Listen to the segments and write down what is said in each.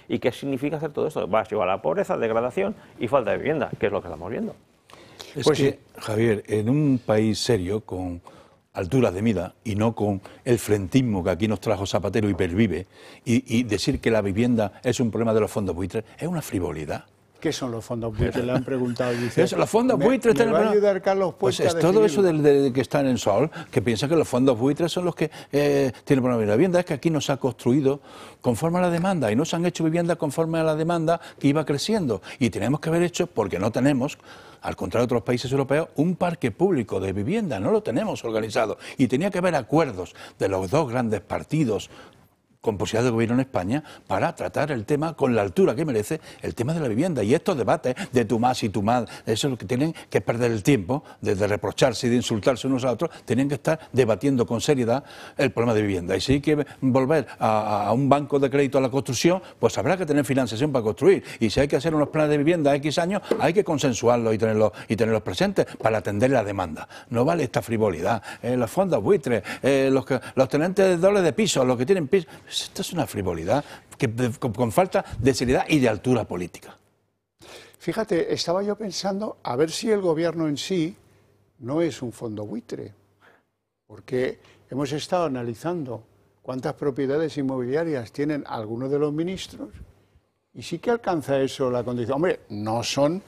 ¿Y qué significa hacer todo esto? Va a llevar a la pobreza, degradación y falta de vivienda, que es lo que estamos viendo. Es pues que, sí, Javier, en un país serio, con altura de mira y no con el frentismo que aquí nos trajo Zapatero y pervive, y decir que la vivienda es un problema de los fondos buitres, es una frivolidad. ¿Qué son los fondos buitres? Le han preguntado. Dice, eso, los fondos buitres... ¿Me va a ayudar Carlos Puente pues es todo eso de que está en el sol, que piensa que los fondos buitres son los que tienen problemas de la vivienda. Es que aquí no se ha construido conforme a la demanda y no se han hecho viviendas conforme a la demanda que iba creciendo. Y tenemos que haber hecho, porque no tenemos, al contrario de otros países europeos, un parque público de vivienda. No lo tenemos organizado. Y tenía que haber acuerdos de los dos grandes partidos con posibilidad de gobierno en España para tratar el tema con la altura que merece el tema de la vivienda. Y estos debates de tú más y tú más, eso es lo que tienen que perder el tiempo, de reprocharse y de insultarse unos a otros, tienen que estar debatiendo con seriedad el problema de vivienda. Y si hay que volver a un banco de crédito a la construcción, pues habrá que tener financiación para construir. Y si hay que hacer unos planes de vivienda a X años, hay que consensuarlos y tenerlos presentes para atender la demanda. No vale esta frivolidad. Los fondos buitres, los tenentes de doble de piso, los que tienen piso... Esto es una frivolidad con falta de seriedad y de altura política. Fíjate, estaba yo pensando a ver si el gobierno en sí no es un fondo buitre, porque hemos estado analizando cuántas propiedades inmobiliarias tienen algunos de los ministros y sí que alcanza eso la condición. Hombre, no son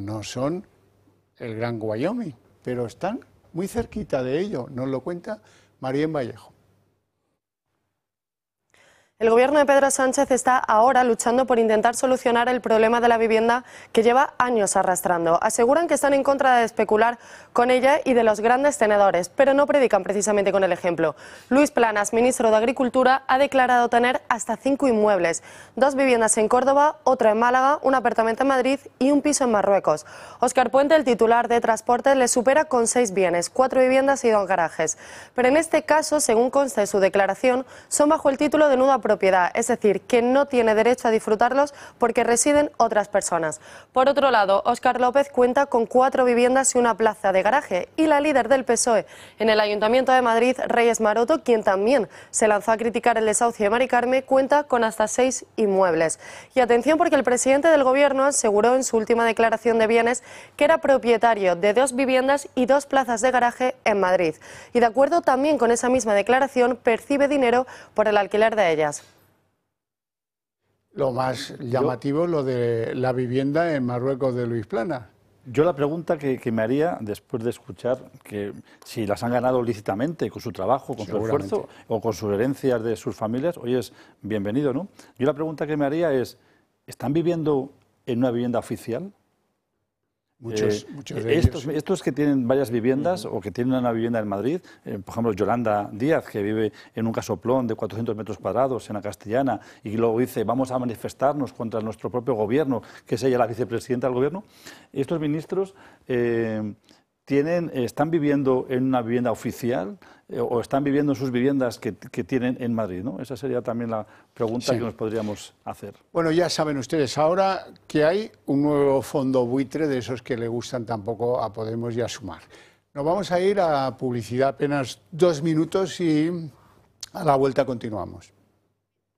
el Gran Wyoming, pero están muy cerquita de ello, nos lo cuenta Marien Vallejo. El gobierno de Pedro Sánchez está ahora luchando por intentar solucionar el problema de la vivienda que lleva años arrastrando. Aseguran que están en contra de especular con ella y de los grandes tenedores, pero no predican precisamente con el ejemplo. Luis Planas, ministro de Agricultura, ha declarado tener hasta 5 inmuebles, 2 viviendas en Córdoba, otra en Málaga, un apartamento en Madrid y un piso en Marruecos. Óscar Puente, el titular de Transporte, le supera con 6 bienes, 4 viviendas y 2 garajes. Pero en este caso, según consta en su declaración, son bajo el título de nuda propiedad, es decir, que no tiene derecho a disfrutarlos porque residen otras personas. Por otro lado, Óscar López cuenta con 4 viviendas y una plaza de garaje, y la líder del PSOE en el Ayuntamiento de Madrid, Reyes Maroto, quien también se lanzó a criticar el desahucio de Mari Carme, cuenta con hasta 6 inmuebles. Y atención, porque el presidente del Gobierno aseguró en su última declaración de bienes que era propietario de 2 viviendas y 2 plazas de garaje en Madrid. Y de acuerdo también con esa misma declaración, percibe dinero por el alquiler de ellas. Lo más llamativo es lo de la vivienda en Marruecos de Luis Planas. Yo la pregunta que me haría, después de escuchar que si las han ganado lícitamente, con su trabajo, con su esfuerzo o con sus herencias de sus familias, oye, es bienvenido, ¿no? Yo la pregunta que me haría es, ¿están viviendo en una vivienda oficial? Muchos de ellos. Estos que tienen varias viviendas o que tienen una vivienda en Madrid, por ejemplo, Yolanda Díaz, que vive en un casoplón de 400 metros cuadrados en la Castellana y luego dice, vamos a manifestarnos contra nuestro propio gobierno, que es ella la vicepresidenta del gobierno. Estos ministros están viviendo en una vivienda oficial o están viviendo en sus viviendas que tienen en Madrid, ¿no? Esa sería también la pregunta que nos podríamos hacer. Bueno, ya saben ustedes ahora que hay un nuevo fondo buitre de esos que le gustan tampoco a Podemos y a Sumar. Nos vamos a ir a publicidad, apenas 2 minutos, y a la vuelta continuamos.